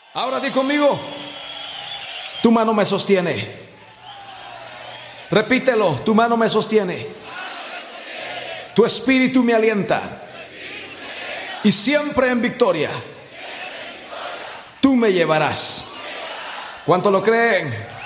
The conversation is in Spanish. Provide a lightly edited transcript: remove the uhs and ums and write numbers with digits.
Ahora di conmigo, tu mano me sostiene. Repítelo, tu mano me sostiene. Tu espíritu me alienta. Y siempre en victoria, tú me llevarás. ¿Cuánto lo creen?